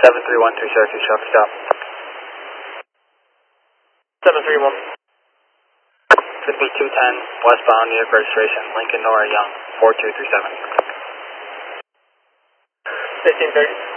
7313 Syracuse, traffic stop. 731. 5210 westbound, New York registration, Lincoln Nora Young, 4237. 1530.